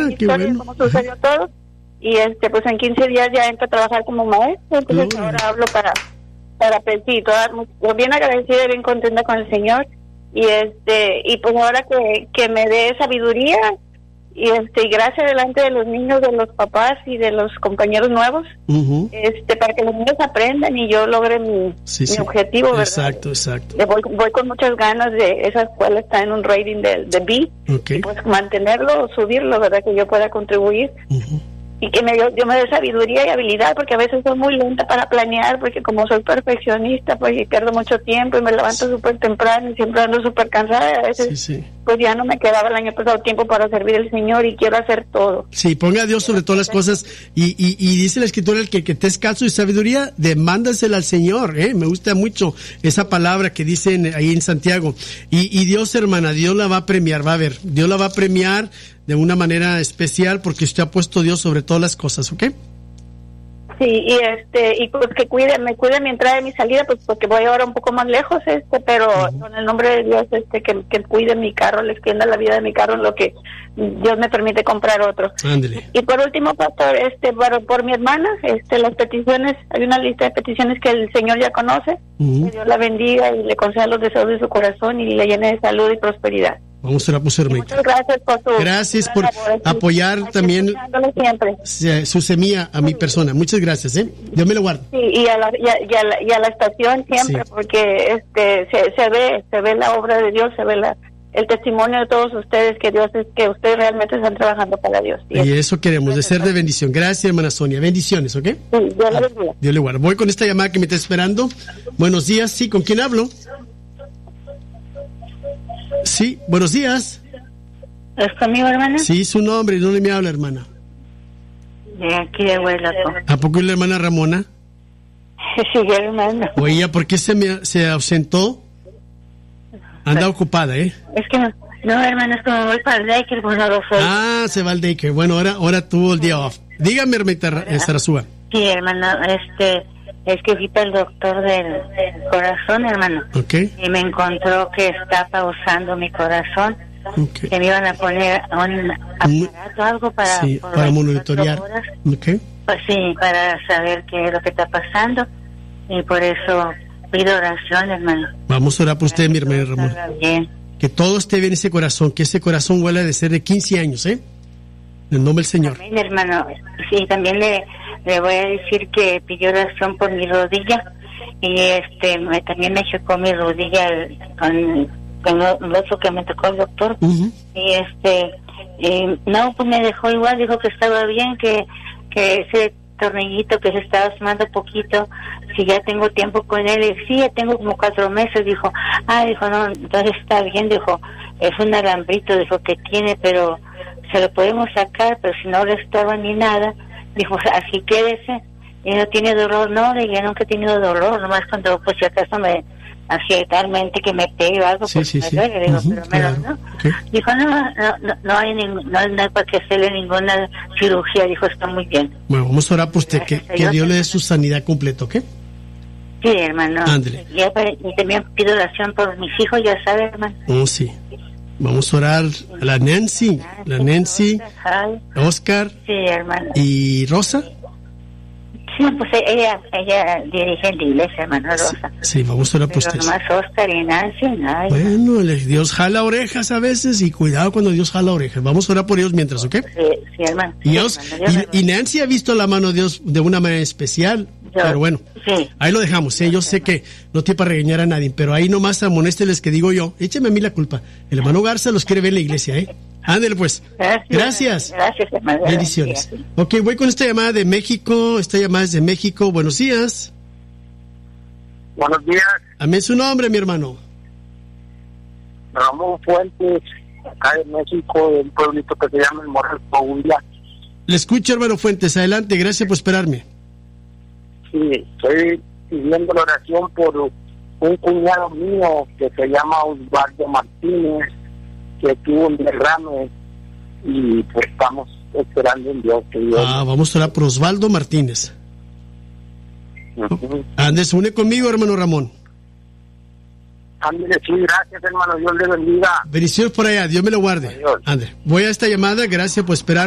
mi historia, bueno. Cómo sucedió todo. Y pues en 15 días ya entro a trabajar como maestra, entonces ahora hablo para pues sí, bien agradecida y bien contenta con el Señor. Y pues ahora que me dé sabiduría y gracia delante de los niños, de los papás y de los compañeros nuevos, para que los niños aprendan y yo logre mi objetivo, ¿verdad? Exacto. Voy con muchas ganas de esa escuela, está en un rating de B, y pues mantenerlo o subirlo, ¿verdad? Que yo pueda contribuir. Y que yo me dé sabiduría y habilidad, porque a veces soy muy lenta para planear, porque como soy perfeccionista, pues y pierdo mucho tiempo y me levanto súper temprano y siempre ando súper cansada, a veces pues ya no me quedaba el año pasado tiempo para servir al Señor y quiero hacer todo. Sí, ponga a Dios sobre todas las cosas y dice la Escritura, el que te es caso y sabiduría, demándasela al Señor, me gusta mucho esa palabra que dicen ahí en Santiago, y Dios, hermana, Dios la va a premiar, va a ver, Dios la va a premiar de una manera especial porque usted ha puesto a Dios sobre todas las cosas, ¿ok? Sí, y pues que me cuide mi entrada y mi salida, pues porque voy ahora un poco más lejos, pero con el nombre de Dios, que cuide mi carro, le extienda la vida de mi carro en lo que Dios me permite comprar otro. Ándale. Y por último, pastor, por mi hermana, las peticiones, hay una lista de peticiones que el Señor ya conoce, que Dios la bendiga y le conceda los deseos de su corazón y le llene de salud y prosperidad. Vamos a orar por su hermanita. Muchas gracias por Gracias por apoyar también su semilla a mi persona. Muchas gracias, Dios me lo guarde. Sí, y a la estación siempre, porque se ve la obra de Dios, se ve el testimonio de todos ustedes que ustedes realmente están trabajando para Dios. Y eso queremos, de ser de bendición. Gracias, hermana Sonia. Bendiciones, ¿ok? Sí, Dios le bendiga. Dios le guarde. Voy con esta llamada que me está esperando. Buenos días, sí, ¿con quién hablo? Sí, buenos días. ¿Es conmigo, hermana? Sí, su nombre, ¿y dónde me habla, hermana? De aquí de Huelaco. ¿A poco es la hermana Ramona? Sí, hermana. Oye, ¿por qué se ausentó? Anda ocupada, Es que no, hermana, es que me voy para el daycare, pues no lo soy. Ah, se va al daycare. Bueno, ahora tuvo el día off. Dígame, hermita Sarasúa. Sí, hermana, es que fui para el doctor del corazón, hermano. Y me encontró que está pausando mi corazón. Que me iban a poner un aparato, algo para monitorear. Pues sí, para saber qué es lo que está pasando. Y por eso pido oración, hermano. Vamos a orar por usted, mi hermana Ramón. Que todo esté bien ese corazón, que ese corazón huela de ser de 15 años, En el nombre del Señor. Amén, hermano. Sí, también le voy a decir que pidió oración por mi rodilla y también me chocó mi rodilla con lo otro que me tocó el doctor. Y no, pues me dejó igual, dijo que estaba bien, que ese tornillito que se estaba sumando poquito, si ya tengo tiempo con él, y sí, ya tengo como 4 meses, dijo, dijo, no, entonces está bien, dijo, es un alambrito, dijo, que tiene, pero se lo podemos sacar, pero si no le estorba ni nada, dijo, así quédese, y no tiene dolor, no, yo nunca he tenido dolor, nomás cuando, pues si acaso accidentalmente que me pegue o algo, pues me duele, digo, pero menos, ¿no? Dijo, no hay para que hacerle ninguna cirugía, dijo, está muy bien. Bueno, vamos a orar por usted, que Dios le dé su sanidad completa, ¿ok? Sí, hermano. Ándale. Y también pido oración por mis hijos, ya sabe, hermano. Oh, sí. Vamos a orar a la Nancy, Oscar, sí, hermano. ¿Y Rosa? Sí, pues ella dirige la iglesia, hermano, Rosa. Sí, vamos a orar por ustedes. Nomás Oscar y Nancy, nada. Bueno, Dios jala orejas a veces y cuidado cuando Dios jala orejas. Vamos a orar por ellos mientras, ¿ok? Sí, hermano. Y Nancy ha visto la mano de Dios de una manera especial. Pero bueno, ahí lo dejamos, Yo sé que no tiene para regañar a nadie, pero ahí nomás amonésteles que digo yo, écheme a mí la culpa. El hermano Garza los quiere ver en la iglesia, Ándale pues. Gracias. Gracias, hermano. Bendiciones. Ok, voy con esta llamada de México. Esta llamada es de México. Buenos días. Buenos días. Amén su nombre, mi hermano. Ramón Fuentes, acá de México, de un pueblito que se llama El Morro Coahuila. Le escucho, hermano Fuentes. Adelante, gracias por esperarme. Sí, estoy pidiendo la oración por un cuñado mío que se llama Osvaldo Martínez, que tuvo un derrame y pues estamos esperando en Dios. Que Dios... vamos a orar por Osvaldo Martínez. Ande, se une conmigo, hermano Ramón. Ándale, sí, gracias, hermano, Dios le bendiga. Bendiciones por allá, Dios me lo guarde. Ande, voy a esta llamada, gracias por esperar.